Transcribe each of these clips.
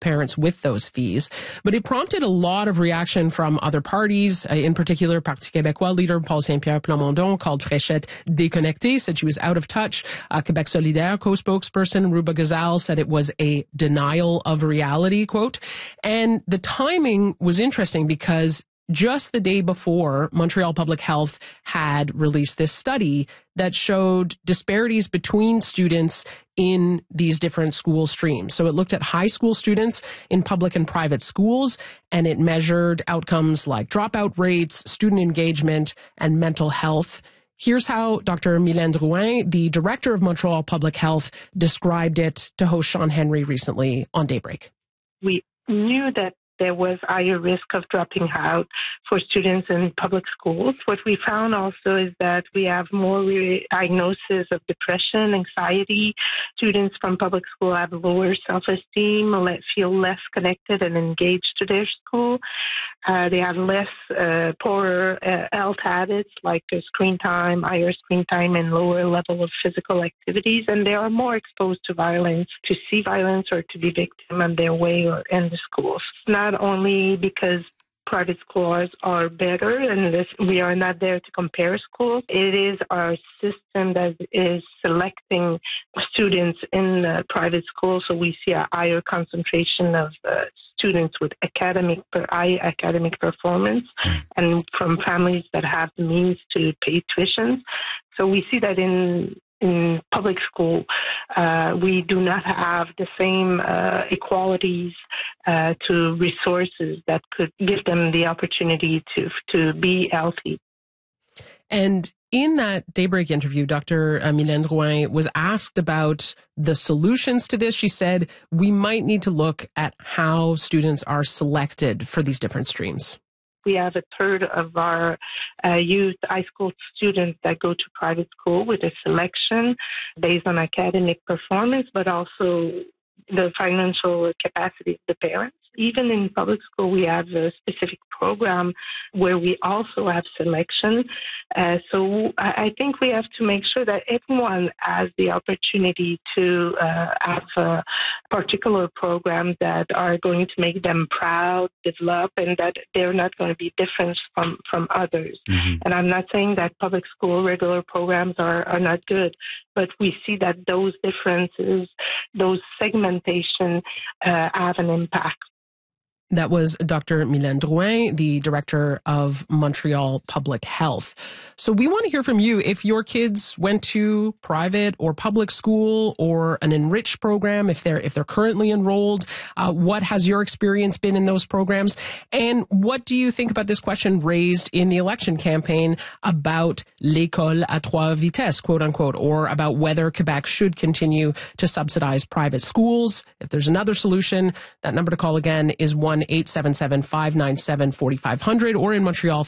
parents with those fees. But it prompted a lot of reaction from other parties, in particular, Parti Québécois leader Paul Saint-Pierre Plamondon called Fréchette déconnectée, said she was out of touch. Québec Solidaire co-spokesperson Ruba Gazal said it was a denial of reality, quote. And the timing was interesting because just the day before, Montreal Public Health had released this study that showed disparities between students in these different school streams. So it looked at high school students in public and private schools, and it measured outcomes like dropout rates, student engagement, and mental health. Here's how Dr. Mylène Drouin, the director of Montreal Public Health, described it to host Sean Henry recently on Daybreak. We knew that there was higher risk of dropping out for students in public schools. What we found also is that we have more diagnosis of depression, anxiety. Students from public school have lower self-esteem, feel less connected and engaged to their school. They have poorer health habits like screen time, higher screen time, and lower level of physical activities. And they are more exposed to violence, to see violence or to be victim on their way or in the schools. Not only because private schools are better, and we are not there to compare schools. It is our system that is selecting students in private schools, so we see a higher concentration of students with high academic performance and from families that have the means to pay tuition. So we see that in public school, we do not have the same equalities to resources that could give them the opportunity to be healthy. And in that Daybreak interview, Dr. Mylène Drouin was asked about the solutions to this. She said, we might need to look at how students are selected for these different streams. We have a third of our youth high school students that go to private school with a selection based on academic performance, but also the financial capacity of the parents. Even in public school, we have a specific program where we also have selection. So I think we have to make sure that everyone has the opportunity to have particular programs that are going to make them proud, develop, and that they're not going to be different from others. Mm-hmm. And I'm not saying that public school regular programs are not good, but we see that those differences, those segmentation have an impact. That was Dr. Mylène Drouin, the director of Montreal Public Health. So we want to hear from you. If your kids went to private or public school or an enriched program, if they're currently enrolled, what has your experience been in those programs? And what do you think about this question raised in the election campaign about l'école à trois vitesses, quote unquote, or about whether Quebec should continue to subsidize private schools? If there's another solution, that number to call again is 1-877-597-4500 or in Montreal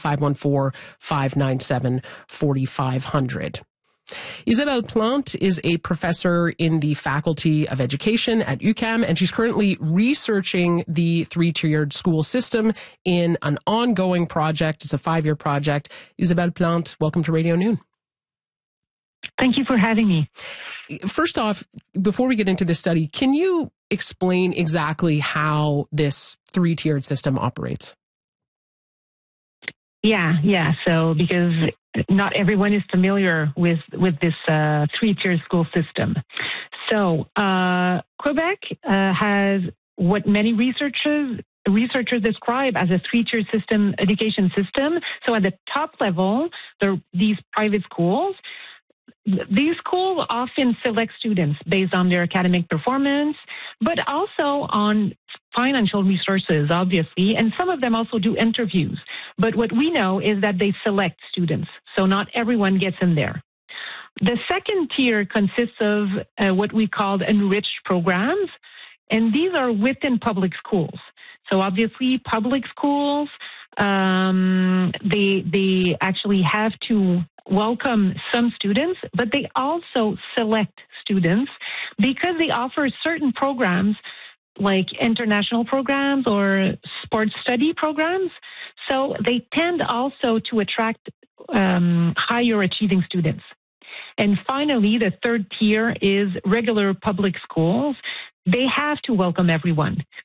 514-597-4500. Isabelle Plante is a professor in the Faculty of Education at UQAM, and she's currently researching the three-tiered school system in an ongoing project. It's a 5-year project. Isabelle Plante, welcome to Radio Noon. Thank you for having me. First off, before we get into this study, can you explain exactly how this three-tiered system operates? Yeah. So because not everyone is familiar with this three-tiered school system. So Quebec has what many researchers describe as a three-tier system, education system. So at the top level, these private schools. These schools often select students based on their academic performance, but also on financial resources, obviously, and some of them also do interviews. But what we know is that they select students, so not everyone gets in there. The second tier consists of what we call enriched programs, and these are within public schools. So obviously, public schools, they actually have to welcome some students, but they also select students because they offer certain programs like international programs or sports study programs. So they tend also to attract higher achieving students. And finally, the third tier is regular public schools. They have to welcome everyone.